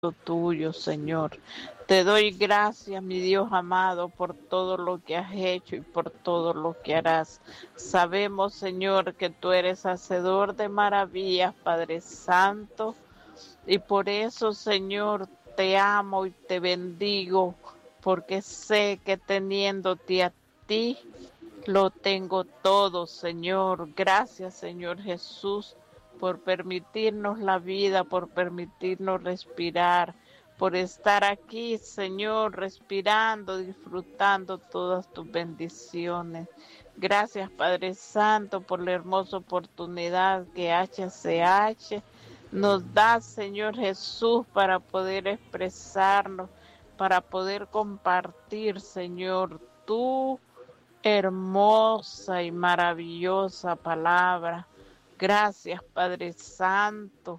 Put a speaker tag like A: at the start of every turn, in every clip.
A: tuyo, Señor. Te doy gracias, mi Dios amado, por todo lo que has hecho y por todo lo que harás. Sabemos, Señor, que tú eres hacedor de maravillas, Padre Santo, y por eso, Señor, te amo y te bendigo, porque sé que teniéndote a ti, lo tengo todo, Señor. Gracias, Señor Jesús, por permitirnos la vida, por permitirnos respirar, por estar aquí, Señor, respirando, disfrutando todas tus bendiciones. Gracias, Padre Santo, por la hermosa oportunidad que HCH nos da, Señor Jesús, para poder expresarnos, para poder compartir, Señor, tú hermosa y maravillosa palabra. Gracias, Padre Santo,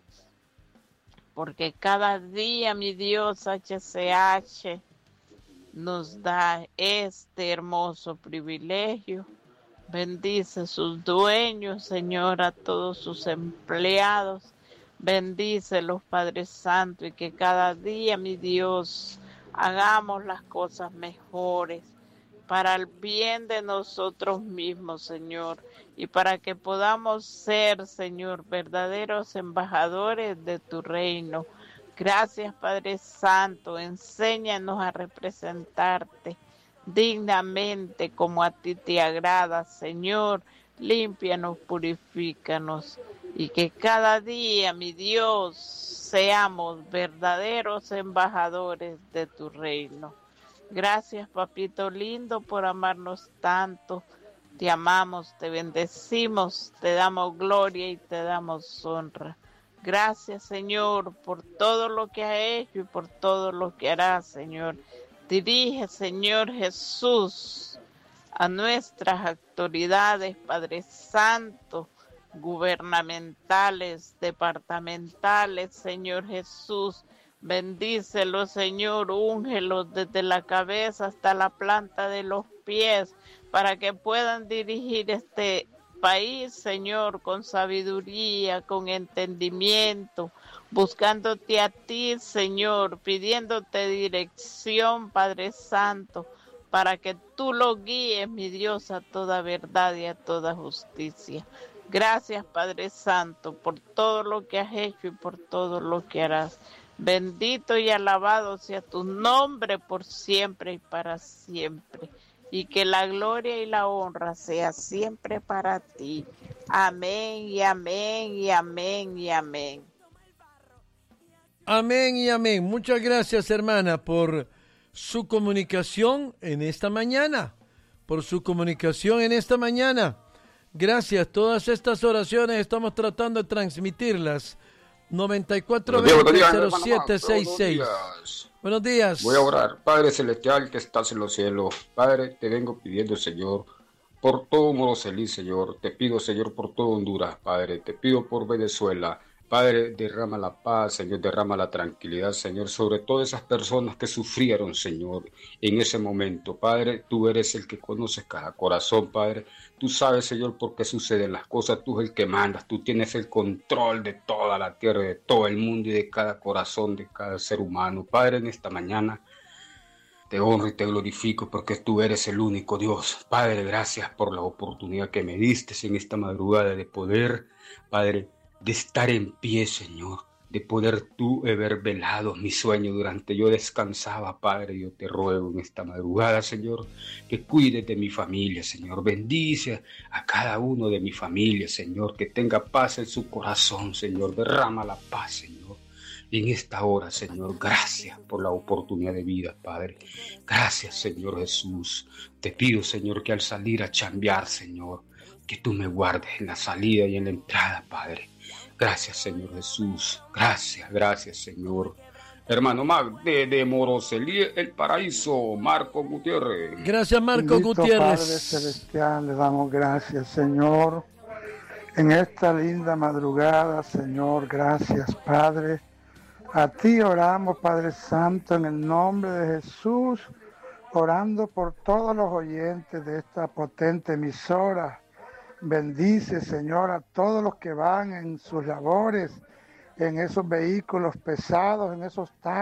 A: porque cada día, mi Dios HCH, nos da este hermoso privilegio. Bendice sus dueños, Señor, a todos sus empleados. Bendícelos, Padre Santo, y que cada día, mi Dios, hagamos las cosas mejores para el bien de nosotros mismos, Señor, y para que podamos ser, Señor, verdaderos embajadores de tu reino. Gracias, Padre Santo, enséñanos a representarte dignamente como a ti te agrada, Señor. Límpianos, purifícanos, y que cada día, mi Dios, seamos verdaderos embajadores de tu reino. Gracias, papito lindo, por amarnos tanto. Te amamos, te bendecimos, te damos gloria y te damos honra. Gracias, Señor, por todo lo que has hecho y por todo lo que harás, Señor. Dirige, Señor Jesús, a nuestras autoridades, Padre Santo, gubernamentales, departamentales, Señor Jesús. Bendícelos, Señor, úngelos desde la cabeza hasta la planta de los pies, para que puedan dirigir este país, Señor, con sabiduría, con entendimiento, buscándote a ti, Señor, pidiéndote dirección, Padre Santo, para que tú lo guíes, mi Dios, a toda verdad y a toda justicia. Gracias, Padre Santo, por todo lo que has hecho y por todo lo que harás. Bendito y alabado sea tu nombre por siempre y para siempre. Y que la gloria y la honra sea siempre para ti. Amén y amén y amén y amén.
B: Amén y amén. Muchas gracias, hermana, por su comunicación en esta mañana. Por su comunicación en esta mañana. Gracias. Todas estas oraciones estamos tratando de transmitirlas. 9420-0766. Buenos días.
C: Voy a orar. Padre Celestial que estás en los cielos. Padre, te vengo pidiendo, Señor, por todo Moroselí, Señor. Te pido, Señor, por todo Honduras, Padre. Te pido por Venezuela. Padre, derrama la paz, Señor, derrama la tranquilidad, Señor, sobre todas esas personas que sufrieron, Señor, en ese momento. Padre, tú eres el que conoces cada corazón, Padre. Tú sabes, Señor, por qué suceden las cosas. Tú eres el que mandas. Tú tienes el control de toda la tierra, de todo el mundo y de cada corazón, de cada ser humano. Padre, en esta mañana te honro y te glorifico porque tú eres el único Dios. Padre, gracias por la oportunidad que me diste en esta madrugada de poder, Padre, de estar en pie, Señor, de poder tú haber velado mi sueño durante yo descansaba, Padre. Yo te ruego en esta madrugada, Señor, que cuides de mi familia, Señor. Bendice a cada uno de mi familia, Señor, que tenga paz en su corazón, Señor. Derrama la paz, Señor. En esta hora, Señor, gracias por la oportunidad de vida, Padre. Gracias, Señor Jesús. Te pido, Señor, que al salir a chambear, Señor, que tú me guardes en la salida y en la entrada, Padre. Gracias, Señor Jesús. Gracias, Señor. Hermano Mac, de Moroselí, El Paraíso, Marco Gutiérrez.
B: Gracias, Marco
D: Bendito
B: Gutiérrez.
D: Padre Celestial, le damos gracias, Señor, en esta linda madrugada, Señor. Gracias, Padre. A ti oramos, Padre Santo, en el nombre de Jesús, orando por todos los oyentes de esta potente emisora. Bendice, Señor, a todos los que van en sus labores, en esos vehículos pesados, en esos taxis.